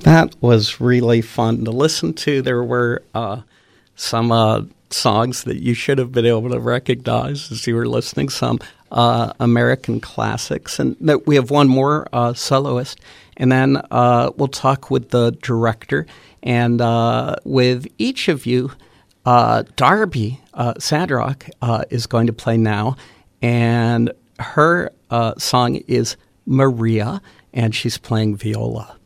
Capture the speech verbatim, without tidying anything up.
That was really fun to listen to. There were uh, some uh, songs that you should have been able to recognize as you were listening, some uh, American classics. And we have one more uh, soloist, and then uh, we'll talk with the director. And uh, with each of you, uh, Darby uh, Sandrock uh, is going to play now, and her uh, song is Maria, and she's playing viola.